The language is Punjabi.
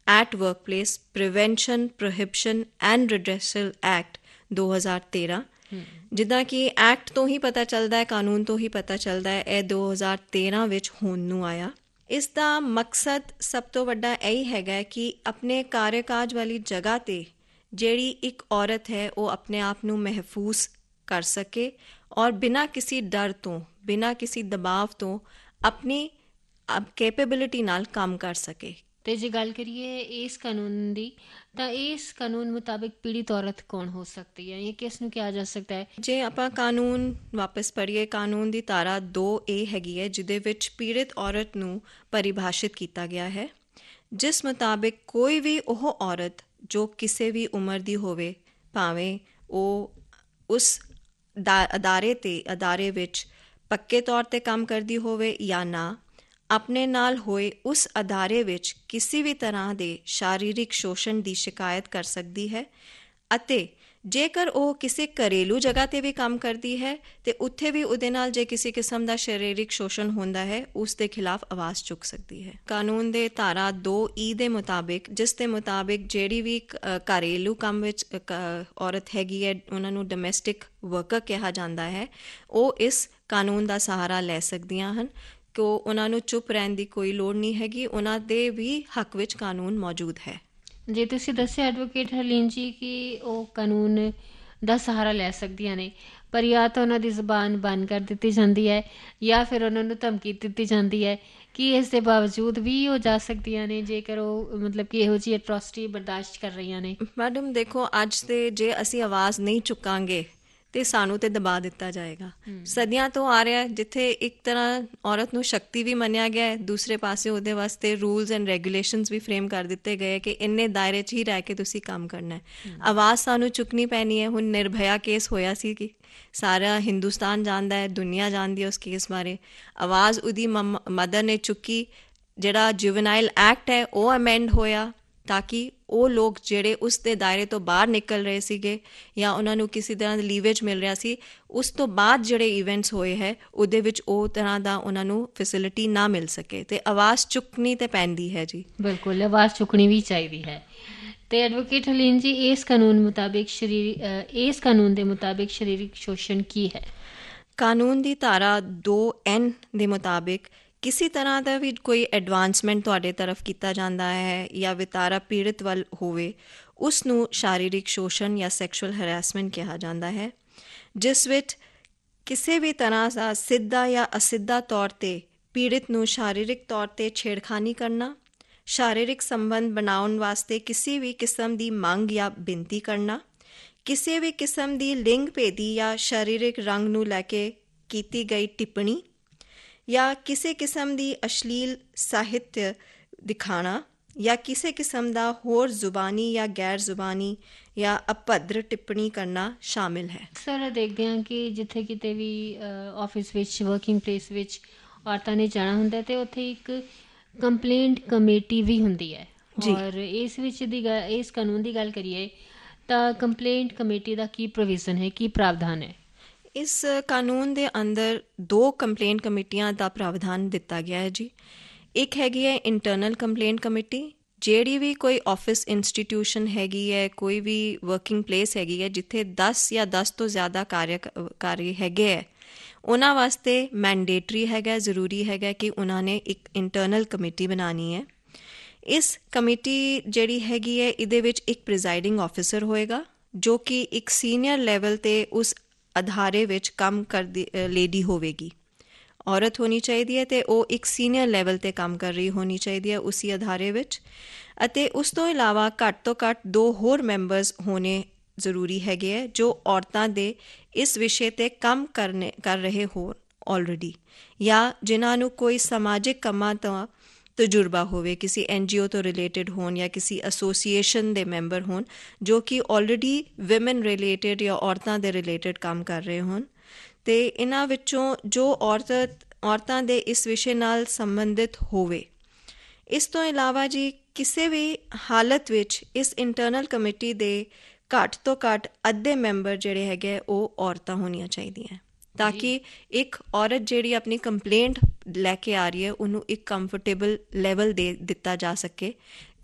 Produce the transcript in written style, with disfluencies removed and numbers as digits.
At workplace prevention ਪ੍ਰੋਹਿਬਿਸ਼ਨ and ਰਿਡਰੈਸਲ act 2013। ਜਿੱਦਾਂ ਕਿ ਐਕਟ ਤੋਂ ਹੀ ਪਤਾ ਚੱਲਦਾ ਹੈ, ਕਾਨੂੰਨ ਤੋਂ ਹੀ ਪਤਾ ਚੱਲਦਾ ਹੈ, ਇਹ 2013 ਵਿੱਚ ਹੋਣ ਨੂੰ ਆਇਆ। ਇਸ ਦਾ ਮਕਸਦ ਸਭ ਤੋਂ ਵੱਡਾ ਇਹੀ ਹੈਗਾ ਕਿ ਆਪਣੇ ਕਾਰਜ ਵਾਲੀ ਜਗ੍ਹਾ 'ਤੇ ਜਿਹੜੀ ਇੱਕ ਔਰਤ ਹੈ ਉਹ ਆਪਣੇ ਆਪ ਨੂੰ ਮਹਿਫੂਜ਼ ਕਰ ਸਕੇ ਔਰ ਬਿਨਾਂ ਕਿਸੇ ਡਰ ਤੋਂ, ਬਿਨਾਂ ਕਿਸੇ ਦਬਾਅ ਤੋਂ ਆਪਣੀ ਕੈਪੇਬਿਲਿਟੀ ਨਾਲ ਕੰਮ ਕਰ ਸਕੇ। ਅਤੇ ਜੇ ਗੱਲ ਕਰੀਏ ਇਸ ਕਾਨੂੰਨ ਦੀ, ਤਾਂ ਇਸ ਕਾਨੂੰਨ ਮੁਤਾਬਿਕ ਪੀੜਿਤ ਔਰਤ ਕੌਣ ਹੋ ਸਕਦੀ ਹੈ ਜਾਂ ਕਿਸ ਨੂੰ ਕਿਹਾ ਜਾ ਸਕਦਾ ਹੈ? ਜੇ ਆਪਾਂ ਕਾਨੂੰਨ ਵਾਪਸ ਪੜ੍ਹੀਏ, ਕਾਨੂੰਨ ਦੀ ਧਾਰਾ 2A ਹੈਗੀ ਹੈ, ਜਿਹਦੇ ਵਿੱਚ ਪੀੜਿਤ ਔਰਤ ਨੂੰ ਪਰਿਭਾਸ਼ਿਤ ਕੀਤਾ ਗਿਆ ਹੈ, ਜਿਸ ਮੁਤਾਬਿਕ ਕੋਈ ਵੀ ਉਹ ਔਰਤ ਜੋ ਕਿਸੇ ਵੀ ਉਮਰ ਦੀ ਹੋਵੇ, ਭਾਵੇਂ ਉਹ ਉਸ ਅਦਾਰੇ ਵਿੱਚ ਪੱਕੇ ਤੌਰ 'ਤੇ ਕੰਮ ਕਰਦੀ ਹੋਵੇ ਜਾਂ ਨਾ, ਆਪਣੇ ਨਾਲ ਹੋਏ ਉਸ ਅਦਾਰੇ ਵਿੱਚ ਕਿਸੇ ਵੀ ਤਰ੍ਹਾਂ ਦੇ ਸਰੀਰਕ ਸ਼ੋਸ਼ਣ ਦੀ ਸ਼ਿਕਾਇਤ ਕਰ ਸਕਦੀ ਹੈ। ਅਤੇ ਜੇਕਰ ਉਹ ਕਿਸੇ ਘਰੇਲੂ ਜਗ੍ਹਾ 'ਤੇ ਵੀ ਕੰਮ ਕਰਦੀ ਹੈ ਅਤੇ ਉੱਥੇ ਵੀ ਉਹਦੇ ਨਾਲ ਜੇ ਕਿਸੇ ਕਿਸਮ ਦਾ ਸਰੀਰਕ ਸ਼ੋਸ਼ਣ ਹੁੰਦਾ ਹੈ, ਉਸ ਦੇ ਖਿਲਾਫ ਆਵਾਜ਼ ਚੁੱਕ ਸਕਦੀ ਹੈ। ਕਾਨੂੰਨ ਦੇ ਧਾਰਾ 2E ਦੇ ਮੁਤਾਬਿਕ, ਜਿਸ ਦੇ ਮੁਤਾਬਿਕ ਜਿਹੜੀ ਵੀ ਘਰੇਲੂ ਕੰਮ ਵਿੱਚ ਔਰਤ ਹੈਗੀ ਹੈ, ਉਹਨਾਂ ਨੂੰ ਡੋਮੈਸਟਿਕ ਵਰਕਰ ਕਿਹਾ ਜਾਂਦਾ ਹੈ, ਉਹ ਇਸ ਕਾਨੂੰਨ ਦਾ ਸਹਾਰਾ ਲੈ ਸਕਦੀਆਂ ਹਨ ਕਿ ਉਹਨਾਂ ਨੂੰ ਚੁੱਪ ਰਹਿਣ ਦੀ ਕੋਈ ਲੋੜ ਨਹੀਂ ਹੈਗੀ, ਉਹਨਾਂ ਦੇ ਵੀ ਹੱਕ ਵਿੱਚ ਕਾਨੂੰਨ ਮੌਜੂਦ ਹੈ। ਜੇ ਤੁਸੀਂ ਦੱਸਿਆ ਐਡਵੋਕੇਟ ਹਰਲੀਨ ਜੀ ਕਿ ਉਹ ਕਾਨੂੰਨ ਦਾ ਸਹਾਰਾ ਲੈ ਸਕਦੀਆਂ ਨੇ, ਪਰ ਜਾਂ ਤਾਂ ਉਹਨਾਂ ਦੀ ਜ਼ੁਬਾਨ ਬੰਦ ਕਰ ਦਿੱਤੀ ਜਾਂਦੀ ਹੈ ਜਾਂ ਫਿਰ ਉਹਨਾਂ ਨੂੰ ਧਮਕੀ ਦਿੱਤੀ ਜਾਂਦੀ ਹੈ ਕਿ ਇਸ ਦੇ ਬਾਵਜੂਦ ਵੀ ਉਹ ਜਾ ਸਕਦੀਆਂ ਨੇ ਜੇਕਰ ਉਹ ਮਤਲਬ ਕਿ ਇਹੋ ਜਿਹੀ ਐਟਰੋਸਿਟੀ ਬਰਦਾਸ਼ਤ ਕਰ ਰਹੀਆਂ ਨੇ। ਮੈਡਮ ਦੇਖੋ, ਅੱਜ ਦੇ ਜੇ ਅਸੀਂ ਆਵਾਜ਼ ਨਹੀਂ ਚੁੱਕਾਂਗੇ ਤੇ ਸਾਨੂੰ ਤੇ ਦਬਾ ਦਿੱਤਾ ਜਾਏਗਾ। ਸਦੀਆਂ ਤੋਂ ਆ ਰਿਹਾ, ਜਿੱਥੇ ਇੱਕ ਤਰ੍ਹਾਂ ਔਰਤ ਨੂੰ ਸ਼ਕਤੀ ਵੀ ਮੰਨਿਆ ਗਿਆ ਹੈ, ਦੂਸਰੇ ਪਾਸੇ ਉਹਦੇ ਵਾਸਤੇ rules and regulations we frame ਕਰ ਦਿੱਤੇ ਗਏ ਕਿ ਇੰਨੇ ਦਾਇਰੇ 'ਚ ਹੀ ਰਹਿ ਕੇ ਤੁਸੀਂ ਕੰਮ ਕਰਨਾ ਹੈ। ਆਵਾਜ਼ ਸਾਨੂੰ ਚੁੱਕਣੀ ਪੈਣੀ ਹੈ। ਹੁਣ ਨਿਰਭਇਆ ਕੇਸ ਹੋਇਆ ਸੀ ਕਿ ਸਾਰਾ ਹਿੰਦੁਸਤਾਨ ਜਾਣਦਾ ਹੈ, ਦੁਨੀਆ ਜਾਣਦੀ ਹੈ ਉਸ ਕੇਸ ਬਾਰੇ। ਆਵਾਜ਼ ਉਹਦੀ ਮਦਰ ਨੇ ਚੁੱਕੀ। ਜਿਹੜਾ ਜੁਵਨਾਈਲ ਐਕਟ ਹੈ ਉਹ ਅਮੈਂਡ ਹੋਇਆ ਤਾਂ ਕਿ ਉਹ ਲੋਕ ਜਿਹੜੇ ਉਸ ਦੇ ਦਾਇਰੇ ਤੋਂ ਬਾਹਰ ਨਿਕਲ ਰਹੇ ਸੀਗੇ ਜਾਂ ਉਹਨਾਂ ਨੂੰ ਕਿਸੇ ਤਰ੍ਹਾਂ ਦਾ ਲੀਵੇਜ ਮਿਲ ਰਿਹਾ ਸੀ, ਉਸ ਤੋਂ ਬਾਅਦ ਜਿਹੜੇ ਇਵੈਂਟਸ ਹੋਏ ਹੈ ਉਹਦੇ ਵਿੱਚ ਉਹ ਤਰ੍ਹਾਂ ਦਾ ਉਹਨਾਂ ਨੂੰ ਫੈਸਿਲਿਟੀ ਨਾ ਮਿਲ ਸਕੇ। ਅਤੇ ਆਵਾਜ਼ ਚੁੱਕਣੀ ਤਾਂ ਪੈਂਦੀ ਹੈ ਜੀ। ਬਿਲਕੁਲ, ਆਵਾਜ਼ ਚੁੱਕਣੀ ਵੀ ਚਾਹੀਦੀ ਹੈ। ਅਤੇ ਐਡਵੋਕੇਟ ਹਰਲੀਨ ਜੀ, ਇਸ ਕਾਨੂੰਨ ਦੇ ਮੁਤਾਬਿਕ ਸਰੀਰਕ ਸ਼ੋਸ਼ਣ ਕੀ ਹੈ? ਕਾਨੂੰਨ ਦੀ ਧਾਰਾ 2N ਦੇ ਮੁਤਾਬਿਕ ਕਿਸੇ ਤਰ੍ਹਾਂ ਦਾ ਵੀ ਕੋਈ ਐਡਵਾਂਸਮੈਂਟ ਤੁਹਾਡੇ ਤਰਫ ਕੀਤਾ ਜਾਂਦਾ ਹੈ ਜਾਂ ਵਿਤਾਰਾ ਪੀੜਿਤ ਵੱਲ ਹੋਵੇ, ਉਸ ਨੂੰ ਸਰੀਰਕ ਸ਼ੋਸ਼ਣ ਜਾਂ ਸੈਕਸ਼ੂਅਲ ਹਰੈਸਮੈਂਟ ਕਿਹਾ ਜਾਂਦਾ ਹੈ, ਜਿਸ ਵਿੱਚ ਕਿਸੇ ਵੀ ਤਰ੍ਹਾਂ ਦਾ ਸਿੱਧਾ ਜਾਂ ਅਸਿੱਧਾ ਤੌਰ 'ਤੇ ਪੀੜਿਤ ਨੂੰ ਸਰੀਰਕ ਤੌਰ 'ਤੇ ਛੇੜਖਾਨੀ ਕਰਨਾ, ਸਰੀਰਕ ਸੰਬੰਧ ਬਣਾਉਣ ਵਾਸਤੇ ਕਿਸੇ ਵੀ ਕਿਸਮ ਦੀ ਮੰਗ ਜਾਂ ਬੇਨਤੀ ਕਰਨਾ, ਕਿਸੇ ਵੀ ਕਿਸਮ ਦੀ ਲਿੰਗ ਭੇਦੀ ਜਾਂ ਸਰੀਰਕ ਰੰਗ ਨੂੰ ਲੈ ਕੇ ਕੀਤੀ ਗਈ ਟਿੱਪਣੀ ਜਾਂ ਕਿਸੇ ਕਿਸਮ ਦੀ ਅਸ਼ਲੀਲ ਸਾਹਿਤ ਦਿਖਾਉਣਾ ਜਾਂ ਕਿਸੇ ਕਿਸਮ ਦਾ ਹੋਰ ਜ਼ੁਬਾਨੀ ਜਾਂ ਗੈਰ ਜ਼ੁਬਾਨੀ ਜਾਂ ਅਭੱਦਰ ਟਿੱਪਣੀ ਕਰਨਾ ਸ਼ਾਮਿਲ ਹੈ। ਸਰ, ਦੇਖਦੇ ਹਾਂ ਕਿ ਜਿੱਥੇ ਕਿਤੇ ਵੀ ਆਫਿਸ ਵਿੱਚ, ਵਰਕਿੰਗ ਪਲੇਸ ਵਿੱਚ ਔਰਤਾਂ ਨੇ ਜਾਣਾ ਹੁੰਦਾ ਅਤੇ ਉੱਥੇ ਇੱਕ ਕੰਪਲੇਂਟ ਕਮੇਟੀ ਵੀ ਹੁੰਦੀ ਹੈ। ਔਰ ਇਸ ਵਿੱਚ ਇਸ ਕਾਨੂੰਨ ਦੀ ਗੱਲ ਕਰੀਏ ਤਾਂ ਕੰਪਲੇਂਟ ਕਮੇਟੀ ਦਾ ਕੀ ਪ੍ਰੋਵੀਜ਼ਨ ਹੈ, ਕੀ ਪ੍ਰਾਵਧਾਨ ਹੈ? ਇਸ ਕਾਨੂੰਨ ਦੇ ਅੰਦਰ 2 ਕੰਪਲੇਂਟ ਕਮੇਟੀਆਂ ਦਾ ਪ੍ਰਾਵਧਾਨ ਦਿੱਤਾ ਗਿਆ ਹੈ ਜੀ। ਇੱਕ ਹੈਗੀ ਹੈ ਇੰਟਰਨਲ ਕੰਪਲੇਂਟ ਕਮੇਟੀ। ਜਿਹੜੀ ਵੀ ਕੋਈ ਆਫਿਸ ਇੰਸਟੀਟਿਊਸ਼ਨ ਹੈਗੀ ਹੈ, ਕੋਈ ਵੀ ਵਰਕਿੰਗ ਪਲੇਸ ਹੈਗੀ ਹੈ ਜਿੱਥੇ 10 ਜਾਂ 10 ਤੋਂ ਜ਼ਿਆਦਾ ਕਾਰਜਕਾਰੀ ਹੈਗੇ ਹੈ, ਉਹਨਾਂ ਵਾਸਤੇ ਮੈਂਡੇਟਰੀ ਹੈਗਾ, ਜ਼ਰੂਰੀ ਹੈਗਾ ਕਿ ਉਹਨਾਂ ਨੇ ਇੱਕ ਇੰਟਰਨਲ ਕਮੇਟੀ ਬਣਾਉਣੀ ਹੈ। ਇਸ ਕਮੇਟੀ ਜਿਹੜੀ ਹੈਗੀ ਹੈ, ਇਹਦੇ ਵਿੱਚ ਇੱਕ ਪ੍ਰੀਜ਼ਾਈਡਿੰਗ ਆਫਿਸਰ ਹੋਏਗਾ ਜੋ ਕਿ ਇੱਕ ਸੀਨੀਅਰ ਲੈਵਲ 'ਤੇ ਉਸ ਅਦਾਰੇ ਵਿੱਚ ਕੰਮ ਕਰਦੀ ਲੇਡੀ ਹੋਵੇਗੀ, ਔਰਤ ਹੋਣੀ ਚਾਹੀਦੀ ਹੈ ਅਤੇ ਉਹ ਇੱਕ ਸੀਨੀਅਰ ਲੈਵਲ 'ਤੇ ਕੰਮ ਕਰ ਰਹੀ ਹੋਣੀ ਚਾਹੀਦੀ ਹੈ ਉਸੀ ਅਦਾਰੇ ਵਿੱਚ। ਅਤੇ ਉਸ ਤੋਂ ਇਲਾਵਾ ਘੱਟ ਤੋਂ ਘੱਟ 2 ਹੋਰ ਮੈਂਬਰਸ ਹੋਣੇ ਜ਼ਰੂਰੀ ਹੈਗੇ ਹੈ ਜੋ ਔਰਤਾਂ ਦੇ ਇਸ ਵਿਸ਼ੇ 'ਤੇ ਕੰਮ ਕਰ ਰਹੇ ਹੋਣ ਆਲਰੇਡੀ, ਜਾਂ ਜਿਨ੍ਹਾਂ ਨੂੰ ਕੋਈ ਸਮਾਜਿਕ ਕੰਮਾਂ ਤੋਂ ਤਜਰਬਾ ਹੋਵੇ, ਕਿਸੇ NGO ਤੋਂ ਰਿਲੇਟਡ ਹੋਣ ਜਾਂ ਕਿਸੇ ਐਸੋਸੀਏਸ਼ਨ ਦੇ ਮੈਂਬਰ ਹੋਣ ਜੋ ਕਿ ਆਲਰੇਡੀ ਵਿਮਨ ਰਿਲੇਟਡ ਜਾਂ ਔਰਤਾਂ ਦੇ ਰਿਲੇਟਡ ਕੰਮ ਕਰ ਰਹੇ ਹੋਣ। ਅਤੇ ਇਹਨਾਂ ਵਿੱਚੋਂ ਜੋ ਔਰਤਾਂ ਦੇ ਇਸ ਵਿਸ਼ੇ ਨਾਲ ਸੰਬੰਧਿਤ ਹੋਵੇ। ਇਸ ਤੋਂ ਇਲਾਵਾ ਜੀ ਕਿਸੇ ਵੀ ਹਾਲਤ ਵਿੱਚ ਇਸ ਇੰਟਰਨਲ ਕਮੇਟੀ ਦੇ ਘੱਟ ਤੋਂ ਘੱਟ ਅੱਧੇ ਮੈਂਬਰ ਜਿਹੜੇ ਹੈਗੇ ਉਹ ਔਰਤਾਂ ਹੋਣੀਆਂ ਚਾਹੀਦੀਆਂ, ਤਾਂ ਕਿ ਇੱਕ ਔਰਤ ਜਿਹੜੀ ਆਪਣੀ ਕੰਪਲੇਂਟ ਲੈ ਕੇ ਆ ਰਹੀ ਹੈ ਉਹਨੂੰ ਇੱਕ ਕੰਫਰਟੇਬਲ ਲੈਵਲ ਦੇ ਦਿੱਤਾ ਜਾ ਸਕੇ